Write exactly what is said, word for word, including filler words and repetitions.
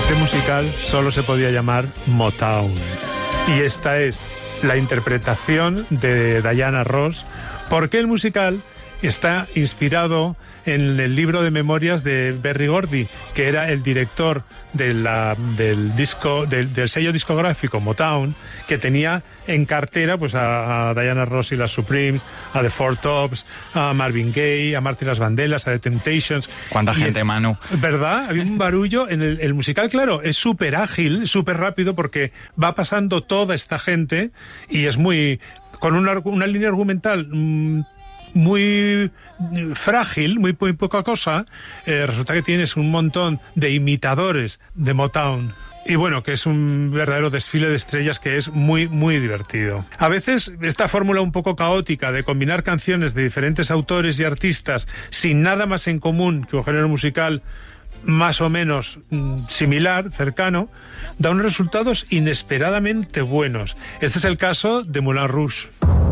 Este musical solo se podía llamar Motown. Y esta es la interpretación de Diana Ross, porque el musical está inspirado en el libro de memorias de Berry Gordy, que era el director de la, del disco del, del sello discográfico Motown, que tenía en cartera pues a, a Diana Ross y las Supremes, a The Four Tops, a Marvin Gaye, a Martin Las Vandellas, a The Temptations. ¿Cuánta y gente, el, Manu? ¿Verdad? Había un barullo. En el, el musical, claro, es súper ágil, súper rápido, porque va pasando toda esta gente y es muy... con una, una línea argumental... Mmm, muy frágil, muy, muy poca cosa. Eh, resulta que tienes un montón de imitadores de Motown. Y bueno, que es un verdadero desfile de estrellas que es muy, muy divertido. A veces esta fórmula un poco caótica de combinar canciones de diferentes autores y artistas sin nada más en común que un género musical más o menos mm, similar, cercano, da unos resultados inesperadamente buenos. Este es el caso de Moulin Rouge.